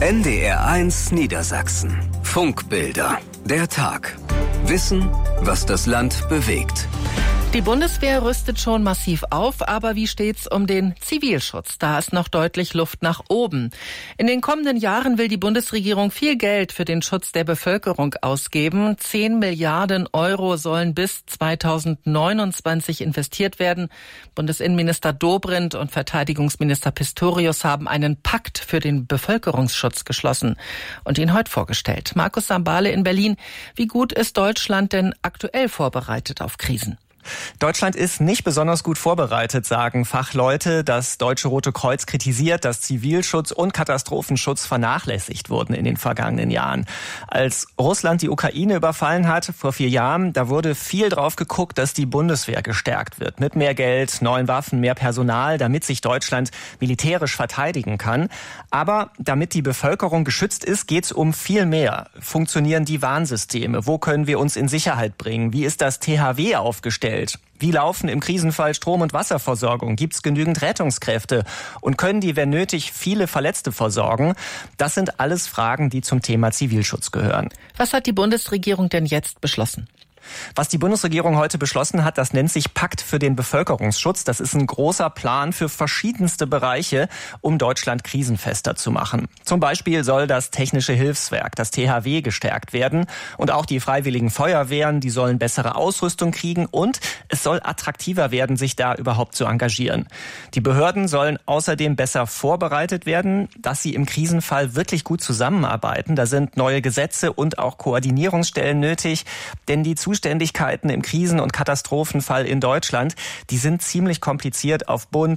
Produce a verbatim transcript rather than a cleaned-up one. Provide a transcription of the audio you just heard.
N D R eins Niedersachsen. Funkbilder. Der Tag. Wissen, was das Land bewegt. Die Bundeswehr rüstet schon massiv auf, aber wie steht's um den Zivilschutz? Da ist noch deutlich Luft nach oben. In den kommenden Jahren will die Bundesregierung viel Geld für den Schutz der Bevölkerung ausgeben. Zehn Milliarden Euro sollen bis zweitausendneunundzwanzig investiert werden. Bundesinnenminister Dobrindt und Verteidigungsminister Pistorius haben einen Pakt für den Bevölkerungsschutz geschlossen und ihn heute vorgestellt. Markus Sambale in Berlin. Wie gut ist Deutschland denn aktuell vorbereitet auf Krisen? Deutschland ist nicht besonders gut vorbereitet, sagen Fachleute. Das Deutsche Rote Kreuz kritisiert, dass Zivilschutz und Katastrophenschutz vernachlässigt wurden in den vergangenen Jahren. Als Russland die Ukraine überfallen hat, vor vier Jahren, da wurde viel drauf geguckt, dass die Bundeswehr gestärkt wird. Mit mehr Geld, neuen Waffen, mehr Personal, damit sich Deutschland militärisch verteidigen kann. Aber damit die Bevölkerung geschützt ist, geht es um viel mehr. Funktionieren die Warnsysteme? Wo können wir uns in Sicherheit bringen? Wie ist das T H W aufgestellt? Wie laufen im Krisenfall Strom- und Wasserversorgung? Gibt es genügend Rettungskräfte? Und können die, wenn nötig, viele Verletzte versorgen? Das sind alles Fragen, die zum Thema Zivilschutz gehören. Was hat die Bundesregierung denn jetzt beschlossen? Was die Bundesregierung heute beschlossen hat, das nennt sich Pakt für den Bevölkerungsschutz. Das ist ein großer Plan für verschiedenste Bereiche, um Deutschland krisenfester zu machen. Zum Beispiel soll das Technische Hilfswerk, das T H W, gestärkt werden. Und auch die freiwilligen Feuerwehren, die sollen bessere Ausrüstung kriegen. Und es soll attraktiver werden, sich da überhaupt zu engagieren. Die Behörden sollen außerdem besser vorbereitet werden, dass sie im Krisenfall wirklich gut zusammenarbeiten. Da sind neue Gesetze und auch Koordinierungsstellen nötig, denn die Zuständigkeiten im Krisen- und Katastrophenfall in Deutschland, die sind ziemlich kompliziert auf Bund,